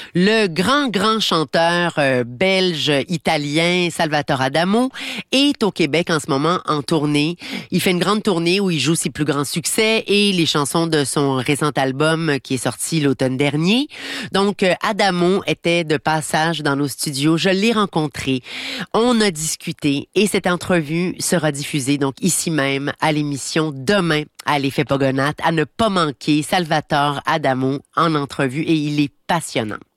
Le grand chanteur belge-italien Salvatore Adamo est au Québec en ce moment en tournée. Il fait une grande tournée où il joue ses plus grands succès et les chansons de son récent album qui est sorti l'automne dernier. Donc, Adamo était de passage dans nos studios. Je l'ai rencontré. On a discuté et cette entrevue sera diffusée donc ici même à l'émission demain à l'Effet Pogonat, à ne pas manquer Salvatore Adamo en entrevue et il est passionnant.